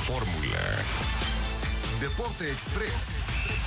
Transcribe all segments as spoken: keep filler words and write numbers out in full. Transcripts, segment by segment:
Fórmula. Deporte Express.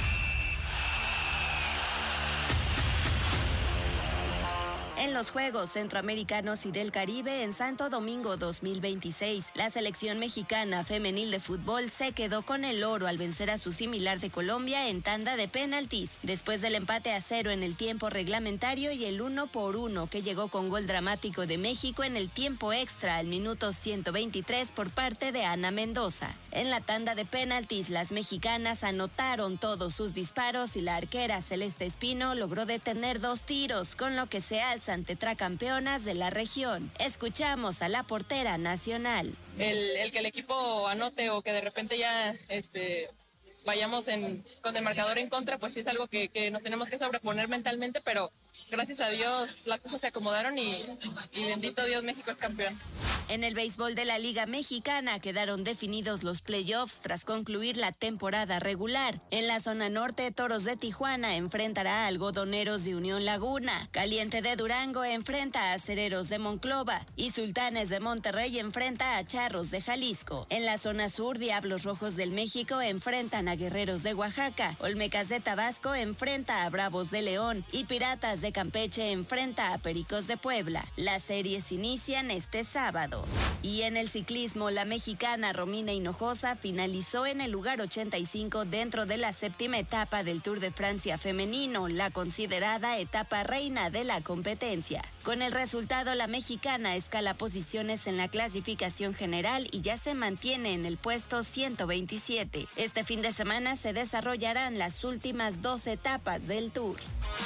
En los Juegos Centroamericanos y del Caribe en Santo Domingo dos mil veintiséis, la selección mexicana femenil de fútbol se quedó con el oro al vencer a su similar de Colombia en tanda de penaltis, después del empate a cero en el tiempo reglamentario y el uno por uno que llegó con gol dramático de México en el tiempo extra al minuto ciento veintitrés por parte de Ana Mendoza. En la tanda de penaltis, las mexicanas anotaron todos sus disparos y la arquera Celeste Espino logró detener dos tiros, con lo que se alzan tetracampeonas de la región. Escuchamos a la portera nacional. El, el que el equipo anote o que de repente ya este, vayamos en, con el marcador en contra, pues sí es algo que, que nos tenemos que sobreponer mentalmente, pero gracias a Dios las cosas se acomodaron y, y bendito Dios, México es campeón. En el béisbol de la Liga Mexicana quedaron definidos los playoffs tras concluir la temporada regular. En la zona norte, Toros de Tijuana enfrentará a Algodoneros de Unión Laguna, Caliente de Durango enfrenta a Acereros de Monclova y Sultanes de Monterrey enfrenta a Charros de Jalisco. En la zona sur, Diablos Rojos del México enfrentan a Guerreros de Oaxaca, Olmecas de Tabasco enfrenta a Bravos de León y Piratas de Campeche enfrenta a Pericos de Puebla. Las series inician este sábado. Y en el ciclismo, la mexicana Romina Hinojosa finalizó en el lugar ochenta y cinco dentro de la séptima etapa del Tour de Francia femenino, la considerada etapa reina de la competencia. Con el resultado, la mexicana escala posiciones en la clasificación general y ya se mantiene en el puesto ciento veintisiete. Este fin de semana se desarrollarán las últimas dos etapas del Tour.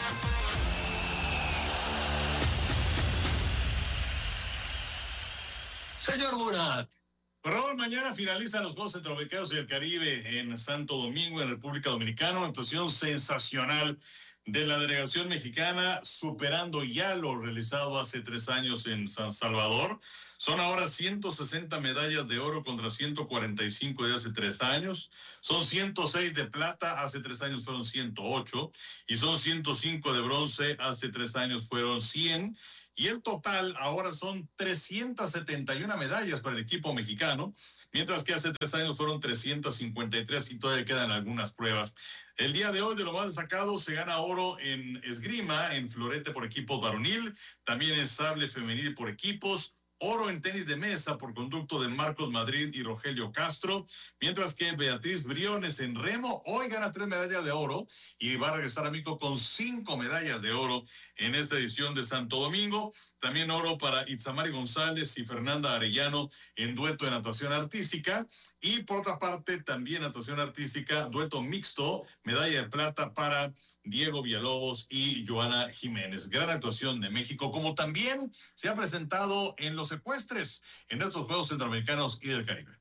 Señor Murat. Raúl, mañana finalizan los Juegos Centroamericanos y del Caribe en Santo Domingo, en República Dominicana. Una actuación sensacional de la delegación mexicana, superando ya lo realizado hace tres años en San Salvador. Son ahora ciento sesenta medallas de oro contra ciento cuarenta y cinco de hace tres años. Son ciento seis de plata, hace tres años fueron ciento ocho. Y son ciento cinco de bronce, hace tres años fueron cien. Y el total ahora son trescientas setenta y una medallas para el equipo mexicano, mientras que hace tres años fueron trescientas cincuenta y tres y todavía quedan algunas pruebas. El día de hoy, de lo más destacado, se gana oro en esgrima, en florete por equipos varonil, también en sable femenil por equipos, oro en tenis de mesa por conducto de Marcos Madrid y Rogelio Castro, mientras que Beatriz Briones en remo hoy gana tres medallas de oro y va a regresar a México con cinco medallas de oro en esta edición de Santo Domingo. También oro para Itzamari González y Fernanda Arellano en dueto de natación artística. Y por otra parte, también natación artística, dueto mixto, medalla de plata para Diego Villalobos y Joana Jiménez. Gran actuación de México, como también se ha presentado en los ecuestres en estos Juegos Centroamericanos y del Caribe.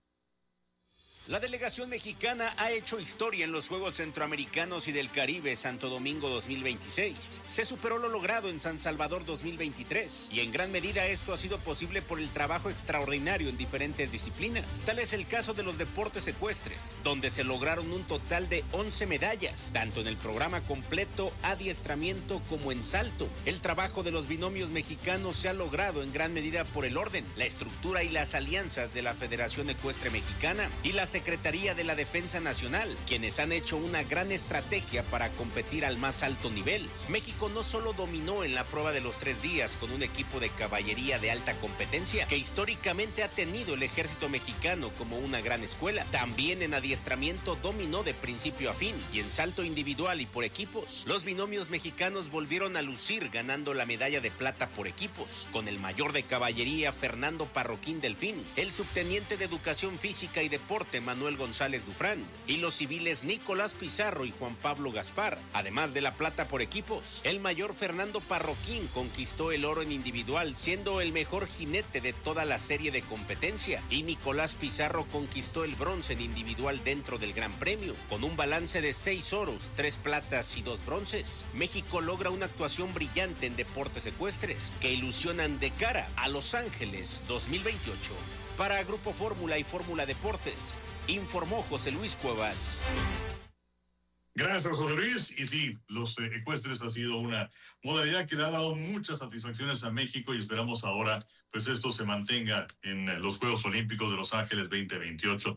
La delegación mexicana ha hecho historia en los Juegos Centroamericanos y del Caribe Santo Domingo dos mil veintiséis. Se superó lo logrado en San Salvador dos mil veintitrés y en gran medida esto ha sido posible por el trabajo extraordinario en diferentes disciplinas. Tal es el caso de los deportes ecuestres, donde se lograron un total de once medallas, tanto en el programa completo, adiestramiento como en salto. El trabajo de los binomios mexicanos se ha logrado en gran medida por el orden, la estructura y las alianzas de la Federación Ecuestre Mexicana y la Secretaría de la Defensa Nacional, quienes han hecho una gran estrategia para competir al más alto nivel. México no solo dominó en la prueba de los tres días con un equipo de caballería de alta competencia que históricamente ha tenido el ejército mexicano como una gran escuela, también en adiestramiento dominó de principio a fin y en salto individual y por equipos. Los binomios mexicanos volvieron a lucir ganando la medalla de plata por equipos, con el mayor de caballería Fernando Parroquín Delfín, el subteniente de Educación Física y Deporte Manuel González Dufrán y los civiles Nicolás Pizarro y Juan Pablo Gaspar. Además de la plata por equipos, el mayor Fernando Parroquín conquistó el oro en individual, siendo el mejor jinete de toda la serie de competencia, y Nicolás Pizarro conquistó el bronce en individual dentro del Gran Premio. Con un balance de seis oros, tres platas y dos bronces, México logra una actuación brillante en deportes ecuestres que ilusionan de cara a Los Ángeles dos mil veintiocho. Para Grupo Fórmula y Fórmula Deportes, informó José Luis Cuevas. Gracias, José Luis. Y sí, los eh, ecuestres ha sido una modalidad que le ha dado muchas satisfacciones a México y esperamos ahora pues esto se mantenga en eh, los Juegos Olímpicos de Los Ángeles veinte veintiocho.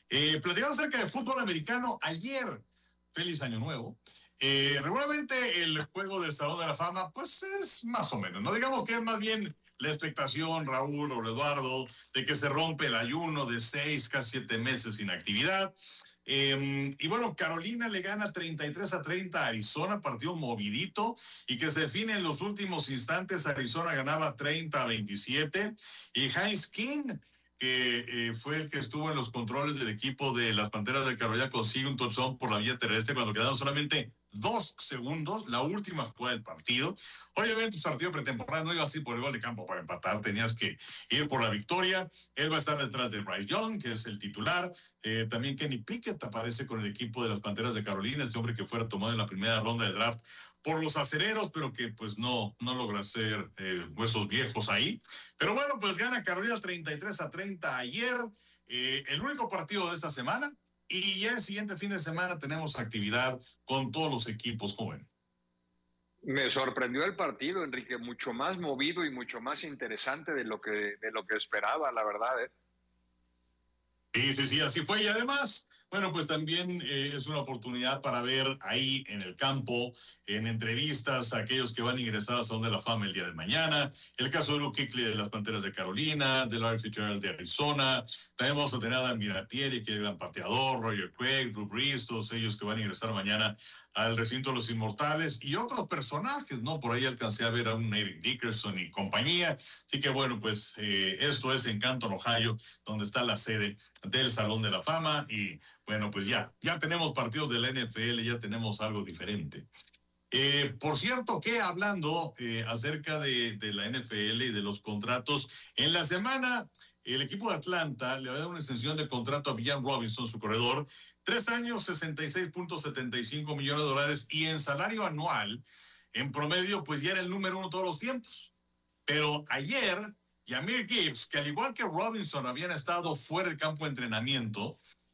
Eh, platicamos acerca de fútbol americano ayer. Feliz Año Nuevo. Eh, regularmente el juego del Salón de la Fama, pues es más o menos, ¿no? Digamos que es más bien la expectación, Raúl o Eduardo, de que se rompe el ayuno de seis, casi siete meses sin actividad. Eh, y bueno, Carolina le gana treinta y tres a treinta a Arizona, partido movidito, y que se define en los últimos instantes. Arizona ganaba treinta a veintisiete, y Hines King, que eh, fue el que estuvo en los controles del equipo de las Panteras de Carolina, consigue un touchdown por la vía terrestre cuando quedaron solamente dos segundos, la última jugada del partido. Obviamente, el partido pretemporada no iba así por el gol de campo para empatar, tenías que ir por la victoria. Él va a estar detrás de Bryce Young, que es el titular. Eh, también Kenny Pickett aparece con el equipo de las Panteras de Carolina, este hombre que fuera tomado en la primera ronda de draft por los acereros, pero que pues no, no logra ser eh, huesos viejos ahí. Pero bueno, pues gana Carolina treinta y tres a treinta ayer, eh, el único partido de esta semana, y ya el siguiente fin de semana tenemos actividad con todos los equipos jóvenes. Me sorprendió el partido, Enrique, mucho más movido y mucho más interesante de lo que, de lo que esperaba, la verdad, ¿eh? Sí, sí, sí, así fue. Y además, bueno, pues también eh, es una oportunidad para ver ahí en el campo, en entrevistas, a aquellos que van a ingresar al Salón de la Fama el día de mañana. El caso de Luke Kuechly de las Panteras de Carolina, de Larry Fitzgerald de Arizona. También vamos a tener a Dan Vinatieri, que es el gran pateador, Roger Craig, Drew Brees, todos ellos que van a ingresar mañana al recinto de los Inmortales, y otros personajes, ¿no? Por ahí alcancé a ver a un Eric Dickerson y compañía. Así que bueno, pues eh, esto es en Canton, Ohio, donde está la sede del Salón de la Fama, y bueno, pues ya, ya tenemos partidos de la N F L, ya tenemos algo diferente. Eh, por cierto que hablando eh, acerca de, de la N F L y de los contratos, en la semana el equipo de Atlanta le va a dar una extensión de contrato a Bijan Robinson, su corredor, tres años, sesenta y seis punto setenta y cinco millones de dólares, y en salario anual, en promedio, pues ya era el número uno todos los tiempos. Pero ayer, Jahmyr Gibbs, que al igual que Robinson habían estado fuera del campo de entrenamiento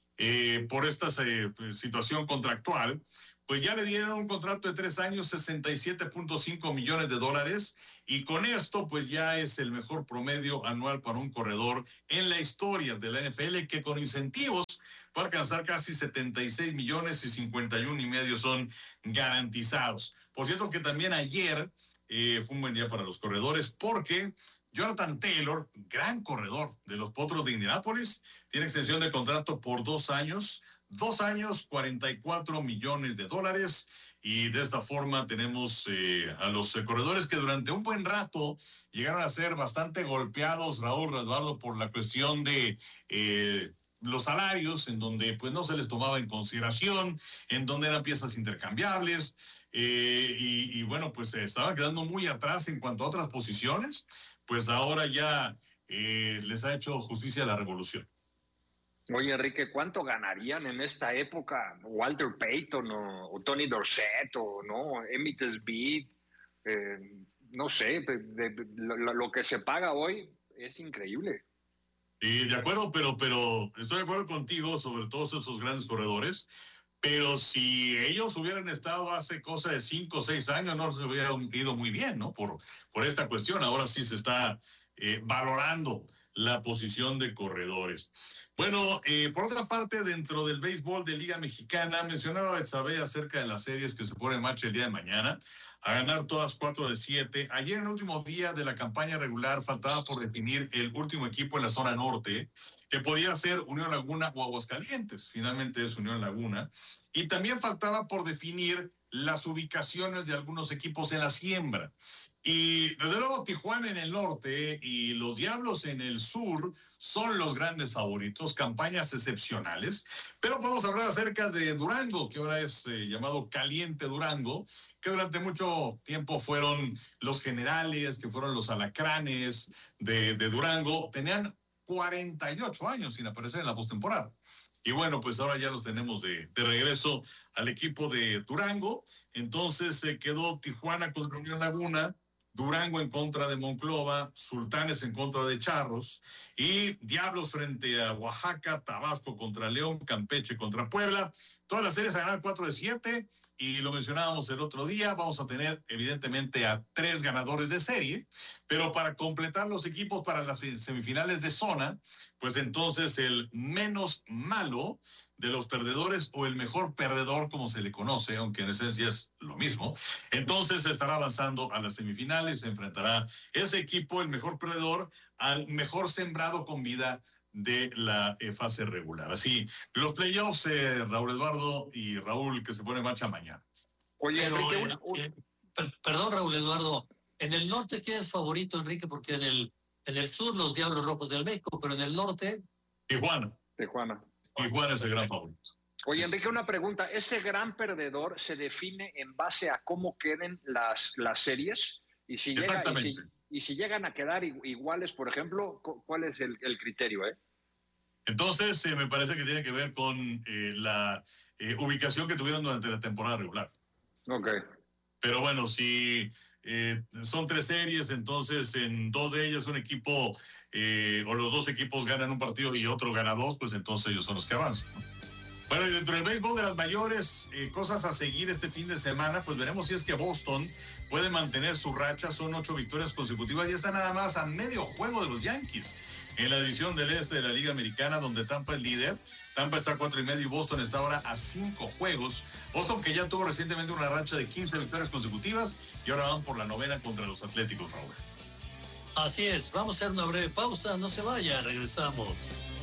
eh, por esta eh, situación contractual, pues ya le dieron un contrato de tres años, sesenta y siete punto cinco millones de dólares, y con esto pues ya es el mejor promedio anual para un corredor en la historia de la N F L, que con incentivos va a alcanzar casi setenta y seis millones y cincuenta y uno y medio son garantizados. Por cierto que también ayer eh, fue un buen día para los corredores, porque Jonathan Taylor, gran corredor de los Potros de Indianápolis, tiene extensión de contrato por dos años, dos años, cuarenta y cuatro millones de dólares, y de esta forma tenemos eh, a los eh, corredores que durante un buen rato llegaron a ser bastante golpeados, Raúl, Eduardo, por la cuestión de eh, los salarios, en donde pues no se les tomaba en consideración, en donde eran piezas intercambiables, eh, y, y bueno, pues se estaban quedando muy atrás en cuanto a otras posiciones. Pues ahora ya eh, les ha hecho justicia la revolución. Oye, Enrique, ¿cuánto ganarían en esta época Walter Payton o, o Tony Dorsett o no Emmitt Smith? Eh, no sé, de, de, de, lo, lo que se paga hoy es increíble. Sí, de acuerdo, pero, pero estoy de acuerdo contigo sobre todos esos grandes corredores. Pero si ellos hubieran estado hace cosa de cinco o seis años, no se hubiera ido muy bien, ¿no? Por, por esta cuestión. Ahora sí se está eh, valorando la posición de corredores. Bueno, eh, por otra parte, dentro del béisbol de Liga Mexicana, mencionaba Betsabe acerca de las series que se ponen en marcha el día de mañana, a ganar todas cuatro de siete. Ayer, en el último día de la campaña regular, faltaba por definir el último equipo en la zona norte, que podía ser Unión Laguna o Aguascalientes. Finalmente es Unión Laguna. Y también faltaba por definir las ubicaciones de algunos equipos en la siembra. Y desde luego Tijuana en el norte y los Diablos en el sur son los grandes favoritos, campañas excepcionales. Pero podemos hablar acerca de Durango, que ahora es eh, llamado Caliente Durango, que durante mucho tiempo fueron los Generales, que fueron los Alacranes de, de Durango. Tenían cuarenta y ocho años sin aparecer en la postemporada. Y bueno, pues ahora ya los tenemos de, de regreso al equipo de Durango. Entonces se eh, quedó Tijuana contra Unión Laguna, Durango en contra de Monclova, Sultanes en contra de Charros, y Diablos frente a Oaxaca, Tabasco contra León, Campeche contra Puebla. Todas las series a ganar cuatro de siete, y lo mencionábamos el otro día, vamos a tener evidentemente a tres ganadores de serie, pero para completar los equipos para las semifinales de zona, pues pues entonces el menos malo de los perdedores o el mejor perdedor, como se le conoce, aunque en esencia es lo mismo, entonces estará avanzando a las semifinales, se enfrentará ese equipo, el mejor perdedor, al mejor sembrado con vida de la eh, fase regular. Así, los playoffs, eh, Raúl Eduardo y Raúl, que se pone en marcha mañana. Oye, Pero, Enrique, eh, una, una... eh, per, perdón, Raúl Eduardo, en el norte, ¿quién es favorito, Enrique? Porque en el, en el sur, los Diablos Rojos del México, pero en el norte... Tijuana. Tijuana. Tijuana es el gran favorito. Oye, Enrique, una pregunta. ¿Ese gran perdedor se define en base a cómo queden las, las series? Y si, llega, y, si, y si llegan a quedar iguales, por ejemplo, ¿cuál es el, el criterio? Eh? Entonces, eh, me parece que tiene que ver con eh, la eh, ubicación que tuvieron durante la temporada regular. Ok. Pero bueno, si eh, son tres series, entonces en dos de ellas un equipo eh, o los dos equipos ganan un partido y otro gana dos, pues entonces ellos son los que avanzan. Bueno, y dentro del béisbol de las mayores, eh, cosas a seguir este fin de semana, pues veremos si es que Boston puede mantener su racha. Son ocho victorias consecutivas y está nada más a medio juego de los Yankees en la división del este de la Liga Americana, donde Tampa es líder. Tampa está a cuatro y medio y Boston está ahora a cinco juegos. Boston, que ya tuvo recientemente una racha de quince victorias consecutivas y ahora van por la novena contra los Atléticos, Raúl. Así es, vamos a hacer una breve pausa, no se vaya, regresamos.